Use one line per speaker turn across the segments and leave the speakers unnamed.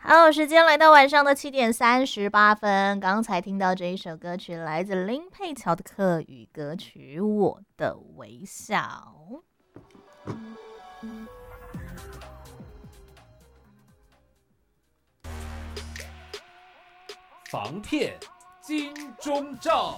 好，时间来到晚上的7:38，刚才听到这一首歌曲，来自林佩乔的客语歌曲《我的微笑》。
防骗金钟罩。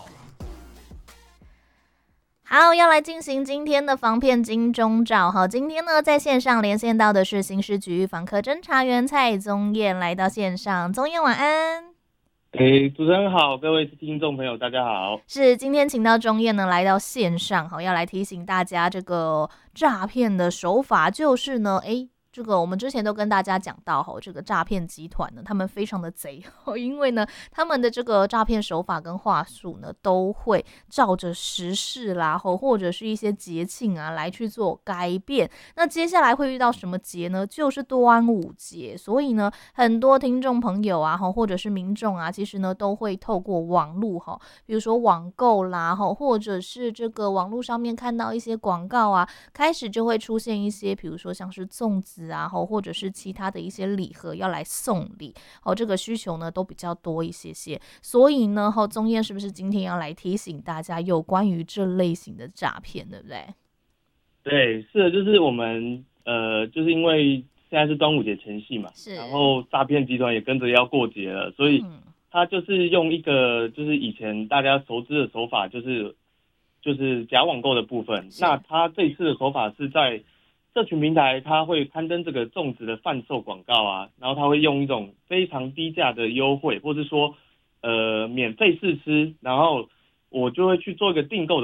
好，要来进行今天的防骗金钟罩。好，今天呢在线上连线到的是刑事局防科侦查员蔡宗彦，来到线上。宗彦晚安。
主持人好，各位听众朋友，大家好。
是今天请到钟彦呢来到线上，好，要来提醒大家这个诈骗的手法，就是呢，这个我们之前都跟大家讲到这个诈骗集团呢，他们非常的贼因为呢，他们的这个诈骗手法跟话术呢，都会照着时事啦，或者是一些节庆啊来去做改变。那接下来会遇到什么节呢？就是端午节，所以呢，很多听众朋友啊，或者是民众啊，其实呢，都会透过网络比如说网购啦，或者是这个网络上面看到一些广告啊，开始就会出现一些，比如说像是粽子啊，或者是其他的一些礼盒要来送礼，这个需求呢都比较多一些些。所以呢，宗彦是不是今天要来提醒大家有关于这类型的诈骗，对不对？
对，是的，就是我们就是因为现在是端午节前夕嘛，
是，
然后诈骗集团也跟着要过节了，所以他就是用一个就是以前大家熟知的手法，就是假网购的部分。那他这一次的手法是在社群平台，他会刊登这个粽子的贩售广告啊，然后他会用一种非常低价的优惠，或是说免费试吃，然后我就会去做一个订购的